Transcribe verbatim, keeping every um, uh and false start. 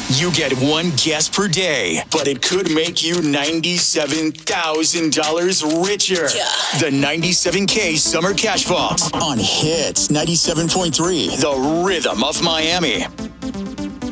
You get one guess per day, but it could make you ninety-seven thousand dollars richer. Yeah. The ninety-seven K Summer Cash Box on Hits ninety-seven point three, the rhythm of Miami.